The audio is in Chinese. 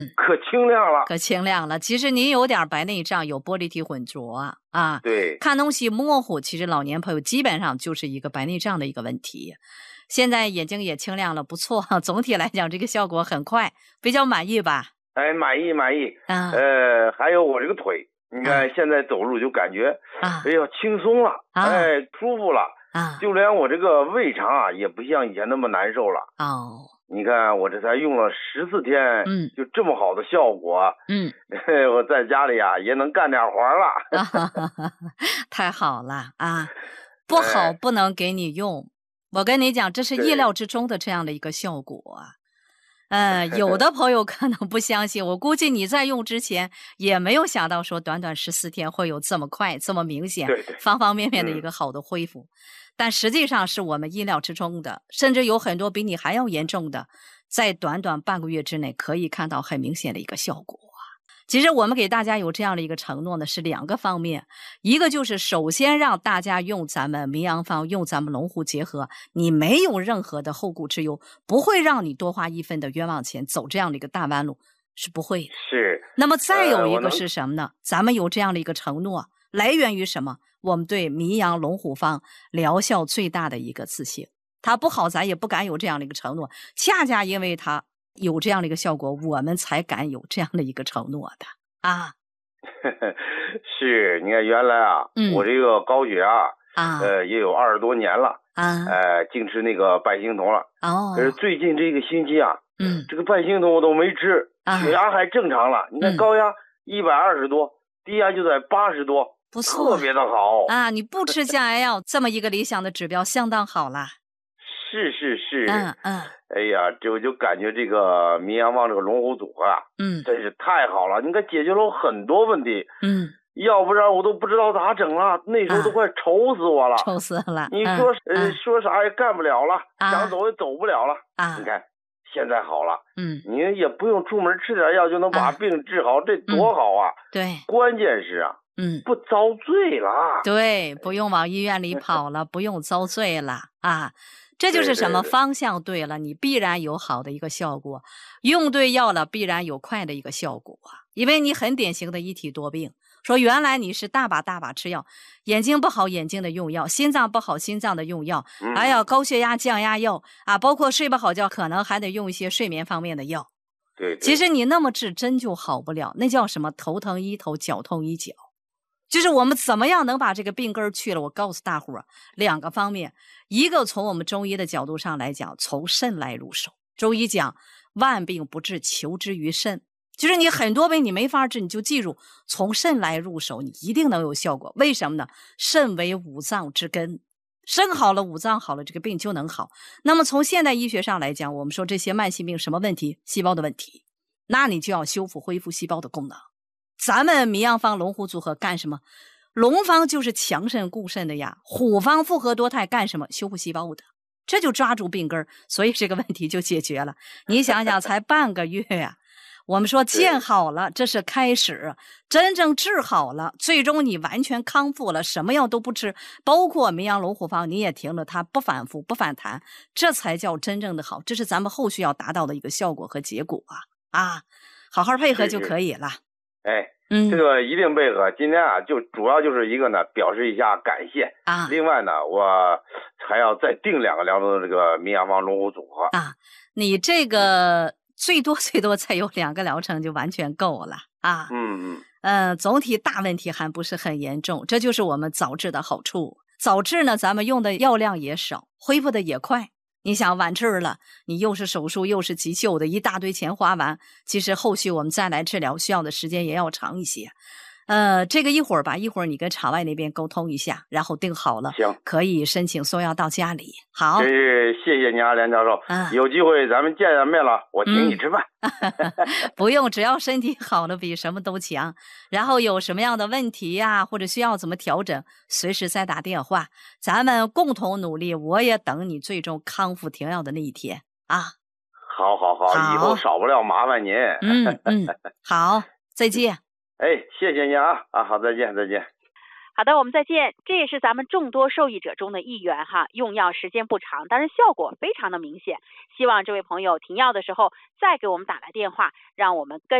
可清亮了， 可清亮了。其实您有点白内障，有玻璃体混浊啊， 对， 看东西模糊，其实老年朋友基本上就是一个白内障的一个问题。现在眼睛也清亮了，不错，总体来讲这个效果很快，比较满意吧？ 哎，满意。 啊， 还有我这个腿，你看现在走路就感觉，哎呀，轻松了，哎，舒服了，就连我这个胃肠啊，也不像以前那么难受了。 哦， 你看我这才用了14天，就这么好的效果，我在家里啊也能干点活了。 太好了啊！不好不能给你用，我跟你讲，这是意料之中的这样的一个效果。有的朋友可能不相信，我估计你在用之前也没有想到说短短14天会有这么快、这么明显、方方面面的一个好的恢复。但实际上是我们意料之中的，甚至有很多比你还要严重的，在短短半个月之内可以看到很明显的一个效果。其实我们给大家有这样的一个承诺呢，是2个方面，一个就是首先让大家用咱们名扬方，用咱们龙湖结合，你没有任何的后顾之忧，不会让你多花1分的冤枉钱，走这样的一个大弯路，是不会的。 是。 那么再有一个是什么呢？咱们有这样的一个承诺，来源于什么？我们对名扬龙虎方疗效最大的一个自信，它不好咱也不敢有这样的一个承诺，恰恰因为它有这样的一个效果，我们才敢有这样的一个承诺的啊。 是，你看原来啊，我这个高血压也有20多年了净吃那个半星酮了。可是最近这个星期啊，这个半星酮我都没吃，血压还正常了。你看高压120多，低压就在80多， 不错， 特别的好啊！你不吃降压药，这么一个理想的指标相当好了。 是，哎呀，我就感觉这个名扬方这个龙虎组合啊，真是太好了。你看解决了我很多问题，要不然我都不知道咋整了，那时候都快愁死我了， 愁死了。 你说说啥也干不了了，想走也走不了了。你看现在好了，你也不用出门吃点药就能把病治好，这多好啊！ 对， 关键是啊，不遭罪了。 对，不用往医院里跑了，不用遭罪了啊。这就是什么？方向对了，你必然有好的一个效果，用对药了必然有快的一个效果因为你很典型的一体多病，说原来你是大把吃药，眼睛不好眼睛的用药，心脏不好心脏的用药，还有高血压降压药包括睡不好觉可能还得用一些睡眠方面的药。 对， 其实你那么治真就好不了，那叫什么？头疼医头，脚痛医脚。就是我们怎么样能把这个病根去了？我告诉大伙儿2个方面，一个从我们中医的角度上来讲，从肾来入手。中医讲万病不治，求之于肾，就是你很多病你没法治，你就记住从肾来入手，你一定能有效果。为什么呢？肾为五脏之根，肾好了，五脏好了，这个病就能好。那么从现代医学上来讲，我们说这些慢性病什么问题？细胞的问题，那你就要修复恢复细胞的功能。咱们名扬方龙虎组合干什么？龙方就是强肾固肾的呀，虎方复合多肽干什么？修复细胞的，这就抓住病根，所以这个问题就解决了。你想想，才半个月呀，我们说见好了，这是开始，真正治好了，最终你完全康复了，什么药都不吃，包括名扬龙虎方你也停了，它不反复不反弹，这才叫真正的好，这是咱们后续要达到的一个效果和结果好好配合就可以了。 这个一定配合。今天就主要就是一个呢，表示一下感谢另外呢，我还要再订2个疗程的这个名扬方龙虎组合你这个最多才有2个疗程就完全够了总体大问题还不是很严重，这就是我们早治的好处。早治呢，咱们用的药量也少，恢复的也快。你想晚治了，你又是手术又是急救的，一大堆钱花完，其实后续我们再来治疗需要的时间也要长一些。这个一会儿你跟场外那边沟通一下，然后定好了， 行， 可以申请送药到家里。好， 真是谢谢您梁教授，有机会咱们见面了，我请你吃饭。 不用，只要身体好了，比什么都强。然后有什么样的问题呀，或者需要怎么调整，随时再打电话，咱们共同努力。我也等你最终康复停药的那一天好，以后少不了麻烦您。 好，再见。 谢谢您好，再见。 好的，我们再见。这也是咱们众多受益者中的一员哈，用药时间不长，但是效果非常的明显。希望这位朋友停药的时候再给我们打来电话，让我们跟